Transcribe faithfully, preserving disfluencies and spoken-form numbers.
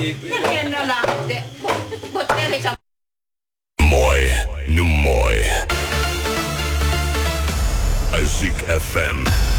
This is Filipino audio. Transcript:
Yan na lang. Butere sa... Moy, Numoy. Azik F M.